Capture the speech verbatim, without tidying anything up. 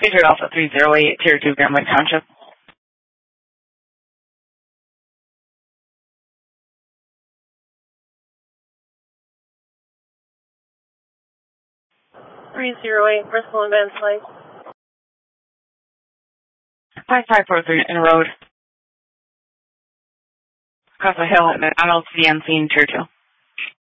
Patriot Alpha three zero eight, Tier two, Grand Lake Township. three zero eight, Bristol and Van Slyke. five five four three, in road. Across the hill, McDonald's, C N C, Tier two.